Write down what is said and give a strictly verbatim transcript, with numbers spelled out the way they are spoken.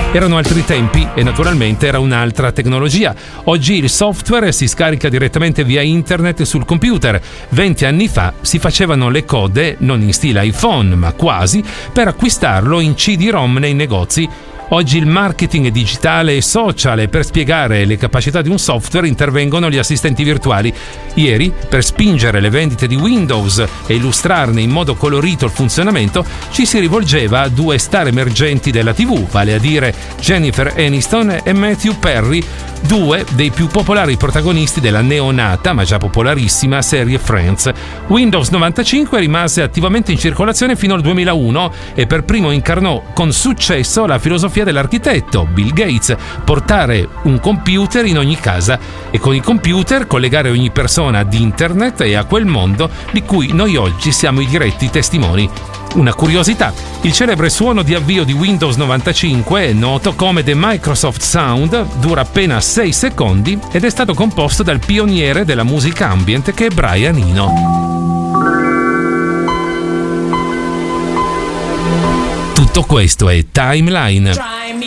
Erano altri tempi e naturalmente era un'altra tecnologia. Oggi il software si scarica direttamente via internet sul computer. venti anni fa si facevano le code, non in stile iPhone, ma quasi, per acquistarlo in C D ROM nei negozi. Oggi il marketing digitale e social, e per spiegare le capacità di un software intervengono gli assistenti virtuali. Ieri, per spingere le vendite di Windows e illustrarne in modo colorito il funzionamento, ci si rivolgeva a due star emergenti della tivù, vale a dire Jennifer Aniston e Matthew Perry, due dei più popolari protagonisti della neonata, ma già popolarissima, serie Friends. Windows novantacinque rimase attivamente in circolazione fino al duemilauno e per primo incarnò con successo la filosofia dell'architetto Bill Gates: portare un computer in ogni casa e con i computer collegare ogni persona ad internet e a quel mondo di cui noi oggi siamo i diretti testimoni. Una curiosità: il celebre suono di avvio di Windows novantacinque, noto come The Microsoft Sound, dura appena sei secondi ed è stato composto dal pioniere della musica ambient che è Brian Eno. Tutto questo è Timeline.